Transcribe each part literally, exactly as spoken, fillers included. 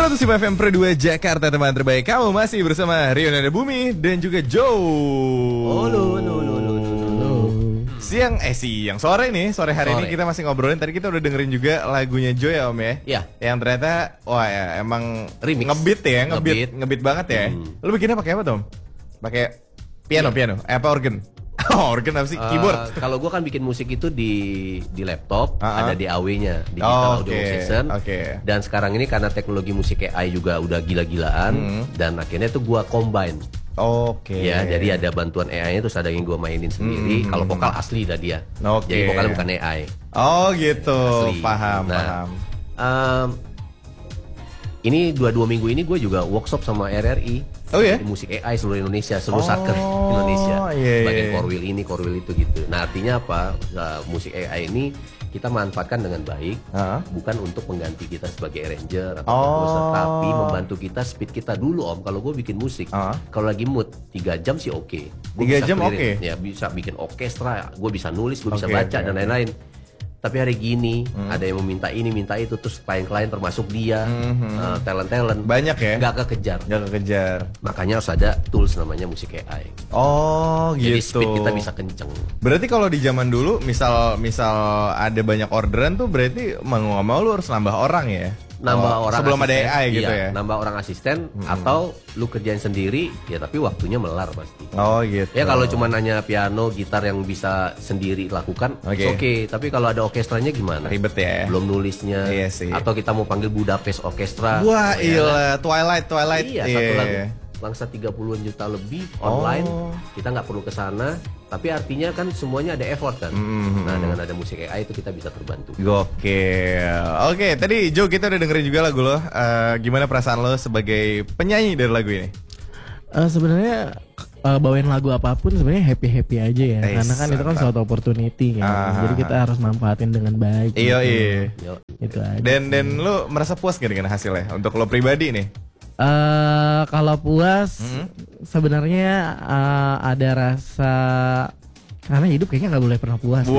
seratus lima F M Pro dua Jakarta, teman terbaik. Kamu masih bersama Rio Nada Bumi dan juga Joe. Halo, halo, halo, halo, halo. Siang, eh siang, sore nih, sore hari Sore. ini kita masih ngobrolin. Tadi kita udah dengerin juga lagunya Joe ya Om ya. Iya. Yang ternyata, wah ya emang Remix. ngebeat ya, ngebeat, Ngebeat. ngebeat banget ya. Hmm. Lu bikinnya pakai apa Tom? Pakai piano, piano, eh, apa organ? Oh, organ apa sih? Eh, Keyboard. Kalau gue kan bikin musik itu di di laptop, Ah, ah. ada D A W-nya, Digital Oh, Audio oke, Workstation. oke. Dan sekarang ini karena teknologi musik A I juga udah gila-gilaan, Hmm. dan akhirnya tuh gue combine. Oke. Ya, jadi ada bantuan A I-nya terus ada yang gue mainin sendiri. Hmm. Kalau vokal asli dah dia. Oke. Jadi vokalnya bukan A I. Oh gitu, Asli. paham, Nah, paham. Em, ini dua dua minggu ini gue juga workshop sama R R I. Oh ya? Di musik A I seluruh Indonesia, seluruh Oh, satker Indonesia. iya, iya. Bagian korwil ini, korwil itu gitu. Nah artinya apa? Uh, musik A I ini kita manfaatkan dengan baik, Hah? bukan untuk mengganti kita sebagai arranger atau Oh. composer, tapi membantu kita speed kita dulu Om. Kalau gue bikin musik, Ah. kalau lagi mood tiga jam sih oke. Gua Tiga bisa jam clearin. oke? Ya bisa bikin orkestra, gue bisa nulis, gue bisa Oke, baca oke, dan oke. lain-lain. Tapi hari gini ada yang meminta ini, minta itu, terus klien-klien termasuk dia, Mhm. uh, talent-talent Banyak ya? nggak kekejar. Gak kekejar. Makanya harus ada tools namanya musik A I. Oh Jadi gitu. speed kita bisa kenceng. Berarti kalau di zaman dulu, misal misal ada banyak orderan tuh, berarti mau nggak mau lu harus nambah orang ya? Nambah Oh, orang sebelum asisten, ada A I gitu iya, ya? nambah orang asisten atau lu kerjain sendiri ya, tapi waktunya melar pasti. Oh gitu. Ya kalau cuma nanya piano, gitar yang bisa sendiri lakukan, Oke. it's okay. Tapi kalau ada orkestranya gimana? Ribet ya. Belum nulisnya. Iya sih. Atau kita mau panggil Budapest Orkestra. Wah Oh, ya iya, Twilight, Twilight. Iya, satu lagu bangsa tiga puluhan juta lebih online. Oh. Kita nggak perlu ke sana, tapi artinya kan semuanya ada effort kan. Mhm. Nah, dengan ada musik A I itu kita bisa terbantu. Gokil. Oke, tadi Joe kita udah dengerin juga lagu lo. Eh, gimana perasaan lo sebagai penyanyi dari lagu ini? Eh, sebenarnya eh, bawain lagu apapun sebenarnya happy happy aja ya, Eh, karena kan itu kan mantap. suatu opportunity kan, Ah, jadi kita harus manfaatin dengan baik. Iya gitu. iya. Yo. Itu aja. Dan dan lo merasa puas gak dengan hasilnya untuk lo pribadi nih? Eh, kalau puas, Mhm. sebenarnya eh, ada rasa, karena hidup kayaknya nggak boleh pernah puas.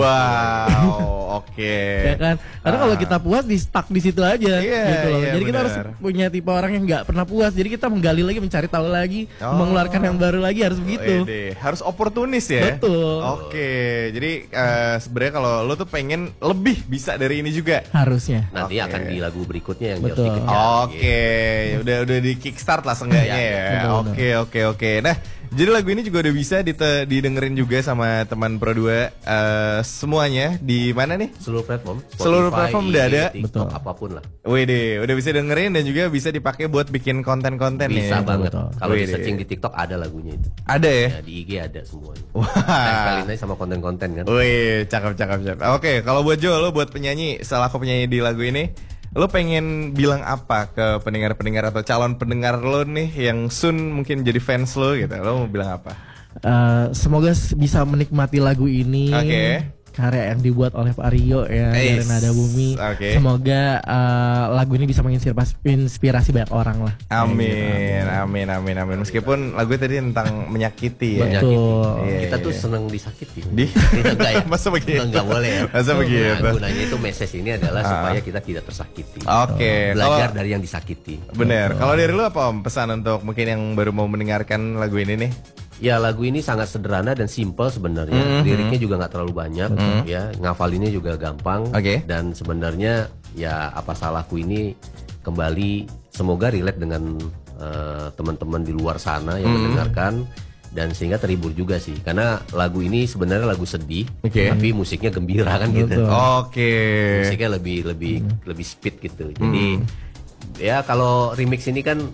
Wow, oke. Ya kan, karena kalau Ah. kita puas di stuck di situ aja, Iya, gitu loh. iya, Jadi kita harus benar. punya tipe orang yang nggak pernah puas. Jadi kita menggali lagi, mencari tahu lagi, Oh. mengeluarkan yang baru lagi, harus begitu. Wede, harus oportunis ya. Betul. Oke, jadi eh, sebenarnya kalau lo tuh pengen lebih bisa dari ini juga. Harusnya. Nanti Oke. akan di lagu berikutnya yang Betul. harus dikejar. Oke, udah udah di kickstart lah seenggaknya Iya, ya. betul, Oke, oke, oke. Nah, jadi lagu ini juga udah bisa dite- didengerin juga sama teman Pro dua eh, semuanya di mana nih? Seluruh platform, Spotify, Seluruh platform I G, udah ada. TikTok, Betul. apapun lah. Wede, udah bisa dengerin dan juga bisa dipakai buat bikin konten-konten Bisa ya. banget. betul. Kalau di Wih, searching deh. di TikTok ada lagunya itu. Ada ya? Ya, di I G ada semuanya. Wah. Tempelin aja sama konten-konten kan. Wih, cakep, cakep, cakep. Oke, kalau buat Joe, lo buat penyanyi, selaku penyanyi di lagu ini, lo pengen bilang apa ke pendengar-pendengar atau calon pendengar lo nih yang soon mungkin jadi fans lo gitu? Lo mau bilang apa? Eh, semoga s- bisa menikmati lagu ini. Oke. Karya yang dibuat oleh Pak Rio ya, dari Eits, Nada Bumi. oke. Semoga eh, lagu ini bisa menginspirasi inspirasi banyak orang lah. Amin, amin, amin, amin. Meskipun lagu tadi tentang menyakiti ya. Menyakiti. Betul. Iya, Kita iya. tuh seneng disakiti. Di- Kita enggak ya? Masa begitu? Enggak boleh ya. Masa begitu? Nah, gunanya itu message ini adalah Ah. supaya kita tidak tersakiti. Oke, Belajar kalau- dari yang disakiti. Bener. Kalau dari lo apa Om pesan untuk mungkin yang baru mau mendengarkan lagu ini nih? Ya lagu ini sangat sederhana dan simple sebenarnya. Mhm. Liriknya juga nggak terlalu banyak, ya ngafalinnya juga gampang. Oke. Dan sebenarnya ya apa salahku ini kembali semoga relate dengan eh, teman-teman di luar sana yang mendengarkan dan sehingga terhibur juga sih. Karena lagu ini sebenarnya lagu sedih, Oke. tapi musiknya gembira kan gitu. Betul. Oke. Musiknya lebih lebih lebih speed gitu. Jadi ya kalau remix ini kan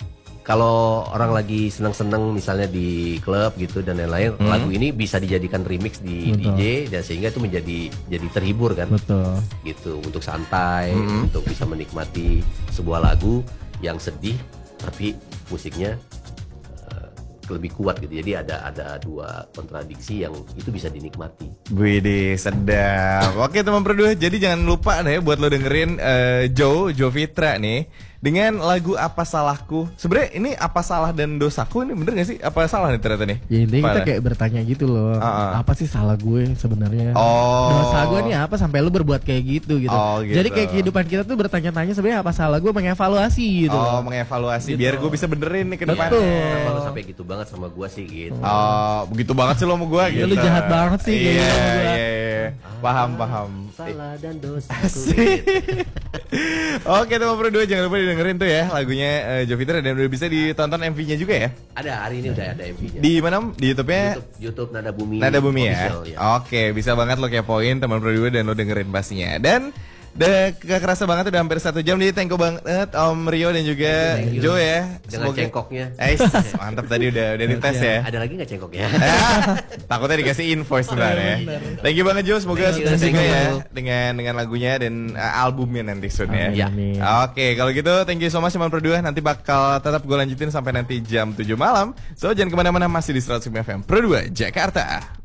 kalau orang lagi senang-senang misalnya di klub gitu dan lain-lain, lagu ini bisa dijadikan remix di Betul. D J dan sehingga itu menjadi jadi terhibur kan. Betul. Gitu untuk santai, untuk bisa menikmati sebuah lagu yang sedih tapi musiknya eh, lebih kuat gitu. Jadi ada ada dua kontradiksi yang itu bisa dinikmati. Widih, sedap. Oke teman berdua, jadi jangan lupa nih buat lo dengerin eh, Joe, Joe Fitra nih dengan lagu Apa Salahku. Sebenarnya ini apa salah dan dosaku ini bener gak sih? Apa salah nih ternyata nih? Ya intinya kita Mana? kayak bertanya gitu loh. Uh-uh. Apa sih salah gue sebenarnya? Oh. Dosa gue nih apa sampai lu berbuat kayak gitu gitu. Oh, gitu. Jadi kayak kehidupan kita tuh bertanya-tanya sebenarnya apa salah gue, mengevaluasi gitu. Oh, loh. mengevaluasi Gitu. biar gue bisa benerin nih ke Betul. depannya. Kenapa lu sampai gitu banget sama gua sih gitu. Oh, begitu banget sih lo sama gue Iya, gitu. lu jahat banget sih kayak Iya, gitu sama gua. iya, iya. Paham, paham. Salah dan dosa. Asik. Oke teman Pro dua jangan lupa didengerin tuh ya lagunya uh, Joviter dan udah bisa ditonton M V-nya juga ya. Ada hari ini udah ada M V-nya. Di mana? Di YouTube-nya YouTube, YouTube Nada Bumi. Nada Bumi ya. Official, ya. Oke, bisa banget lo kepoin teman Pro dua dan lo dengerin pastinya. Dan udah gak kerasa banget udah hampir satu jam. Jadi thank you banget Om Rio dan juga Thank you, thank you. Joe ya. Dengan cengkoknya. Eh, mantap tadi udah udah dites ya. Ada lagi nggak cengkoknya? Ah, takutnya dikasih invoice ntar ya. Thank you banget Jo, semoga Thank you, sukses thank juga you. ya dengan dengan lagunya dan uh, albumnya nanti soon ya. Amin, Ya. amin. Oke, kalau gitu thank you so much teman Pro dua. Nanti bakal tetap gue lanjutin sampai nanti jam tujuh malam. So jangan kemana-mana, masih di seratus lima F M Pro dua Jakarta.